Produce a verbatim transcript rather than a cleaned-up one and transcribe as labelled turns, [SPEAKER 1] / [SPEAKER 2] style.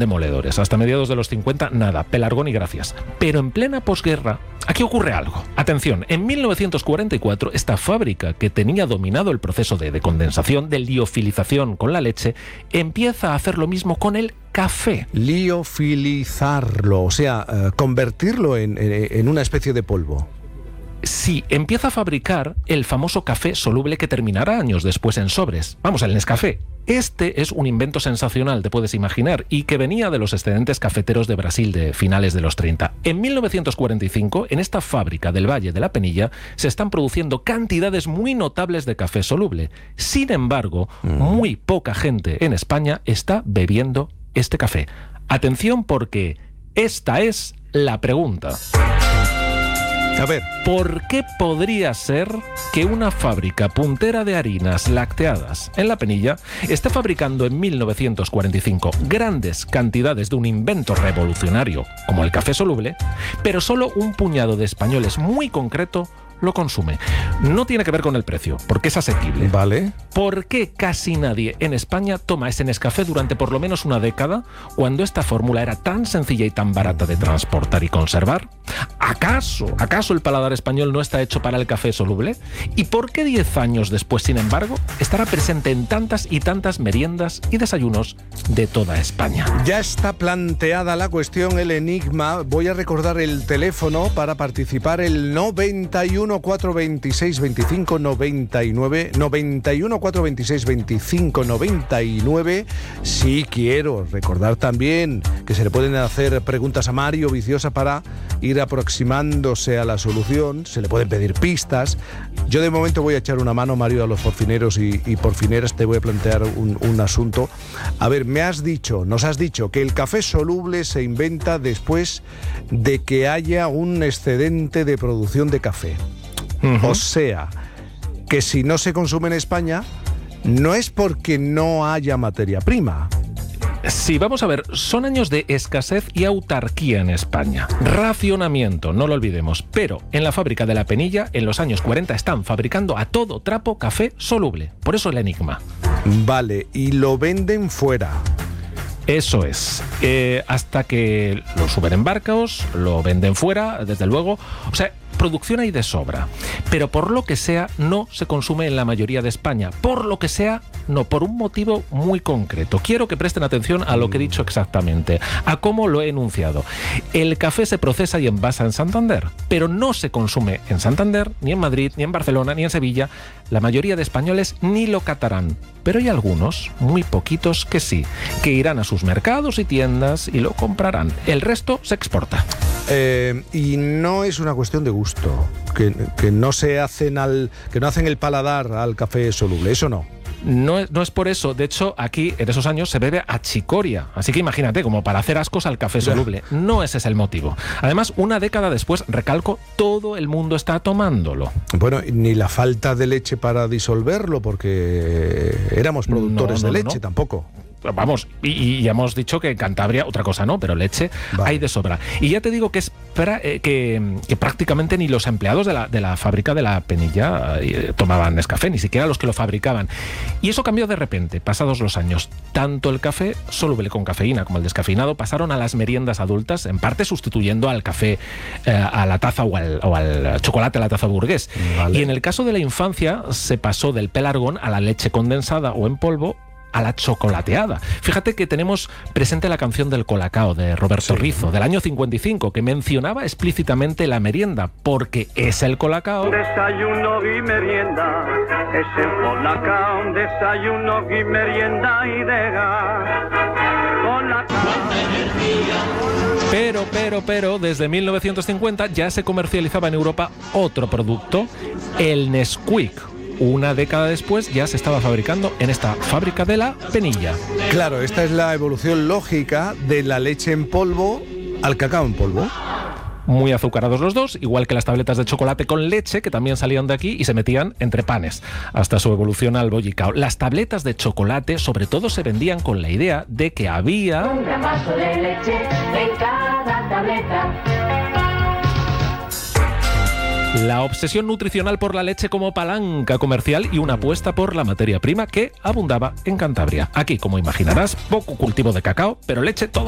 [SPEAKER 1] demoledores. Hasta mediados de los cincuenta, nada, pelargón y gracias. Pero en plena posguerra, aquí ocurre algo. Atención, en mil novecientos cuarenta y cuatro, esta fábrica que tenía dominado el proceso de, de condensación, de liofilización con la leche, empieza a hacer lo mismo con el café.
[SPEAKER 2] Liofilizarlo, o sea, uh, convertirlo en, en, en una especie de polvo.
[SPEAKER 1] Sí, empieza a fabricar el famoso café soluble que terminará años después en sobres. Vamos, el Nescafé. Este es un invento sensacional, te puedes imaginar, y que venía de los excedentes cafeteros de Brasil de finales de los treinta. En mil novecientos cuarenta y cinco, en esta fábrica del Valle de la Penilla, se están produciendo cantidades muy notables de café soluble. Sin embargo, mm. muy poca gente en España está bebiendo este café. Atención, porque esta es la pregunta.
[SPEAKER 2] A ver.
[SPEAKER 1] ¿Por qué podría ser que una fábrica puntera de harinas lácteas en La Penilla esté fabricando en mil novecientos cuarenta y cinco grandes cantidades de un invento revolucionario como el café soluble, pero solo un puñado de españoles muy concreto lo consume? No tiene que ver con el precio, porque es asequible.
[SPEAKER 2] Vale.
[SPEAKER 1] ¿Por qué casi nadie en España toma ese Nescafé durante por lo menos una década, cuando esta fórmula era tan sencilla y tan barata de transportar y conservar? ¿Acaso, acaso el paladar español no está hecho para el café soluble? ¿Y por qué diez años después, sin embargo, estará presente en tantas y tantas meriendas y desayunos de toda España?
[SPEAKER 2] Ya está planteada la cuestión, el enigma. Voy a recordar el teléfono para participar: el noventa y uno, cuatrocientos veintiséis, veinticinco noventa y nueve, noventa y uno, cuatrocientos veintiséis, veinticinco noventa y nueve. Sí, quiero recordar también que se le pueden hacer preguntas a Mario Viciosa para ir aproximándose a la solución. Se le pueden pedir pistas. Yo de momento voy a echar una mano, Mario, a los porfineros y, y porfineras. Te voy a plantear un, un asunto. A ver, me has dicho, nos has dicho que el café soluble se inventa después de que haya un excedente de producción de café. Uh-huh. O sea, que si no se consume en España, no es porque no haya materia prima.
[SPEAKER 1] Sí, vamos a ver, son años de escasez y autarquía en España. Racionamiento, no lo olvidemos. Pero en la fábrica de La Penilla, en los años cuarenta, están fabricando a todo trapo café soluble. Por eso el enigma.
[SPEAKER 2] Vale, y lo venden fuera.
[SPEAKER 1] Eso es. Eh, hasta que lo suben en barcos, lo venden fuera, desde luego. O sea, producción hay de sobra. Pero por lo que sea, no se consume en la mayoría de España. Por lo que sea, no, por un motivo muy concreto. Quiero que presten atención a lo que he dicho exactamente, a cómo lo he enunciado. El café se procesa y envasa en Santander, pero no se consume en Santander, ni en Madrid, ni en Barcelona, ni en Sevilla. La mayoría de españoles ni lo catarán. Pero hay algunos, muy poquitos, que sí, que irán a sus mercados y tiendas y lo comprarán. El resto se exporta.
[SPEAKER 2] Eh, y no es una cuestión de gusto, que, que no se hacen al, que no hacen el paladar al café soluble, eso no.
[SPEAKER 1] No es, no es por eso. De hecho, aquí, en esos años, se bebe achicoria. Así que imagínate, como para hacer ascos al café soluble. No ese es el motivo. Además, una década después, recalco, todo el mundo está tomándolo.
[SPEAKER 2] Bueno, ni la falta de leche para disolverlo, porque éramos productores no, no, de leche, no. tampoco.
[SPEAKER 1] Vamos, y, y hemos dicho que en Cantabria, otra cosa no, pero leche vale. hay de sobra. Y ya te digo que es pra, eh, que, que prácticamente ni los empleados de la, de la fábrica de La Penilla eh, tomaban Nescafé, ni siquiera los que lo fabricaban. Y eso cambió de repente, pasados los años. Tanto el café soluble con cafeína como el descafeinado pasaron a las meriendas adultas, en parte sustituyendo al café eh, a la taza o al, o al chocolate a la taza burgués. Vale. Y en el caso de la infancia se pasó del pelargón a la leche condensada o en polvo a la chocolateada. Fíjate que tenemos presente la canción del Colacao de Roberto sí. Rizo, del año cincuenta y cinco, que mencionaba explícitamente la merienda, porque es el Colacao.
[SPEAKER 3] Desayuno y merienda, es el Colacao, desayuno y merienda y deja Colacao.
[SPEAKER 1] Pero, pero, pero, desde mil novecientos cincuenta ya se comercializaba en Europa otro producto, el Nesquik. Una década después ya se estaba fabricando en esta fábrica de La Penilla.
[SPEAKER 2] Claro, esta es la evolución lógica de la leche en polvo al cacao en polvo.
[SPEAKER 1] Muy azucarados los dos, igual que las tabletas de chocolate con leche, que también salían de aquí y se metían entre panes, hasta su evolución al bollicao. Las tabletas de chocolate sobre todo se vendían con la idea de que había un gran vaso de leche en cada tableta. La obsesión nutricional por la leche como palanca comercial y una apuesta por la materia prima que abundaba en Cantabria. Aquí, como imaginarás, poco cultivo de cacao, pero leche toda